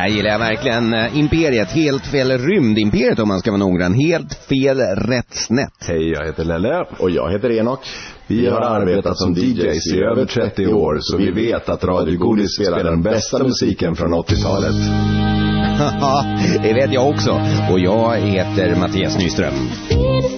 gillar jag verkligen. Imperiet, helt fel, rymdimperiet om man ska vara noggrann. Helt fel, rätt snett. Hej, jag heter Lelle. Och jag heter Enok. Vi har arbetat som DJs i över 30 år, så vi vet att Radio Godis spelar den bästa musiken från 80-talet. Det vet jag också. Och jag heter Mattias Nyström.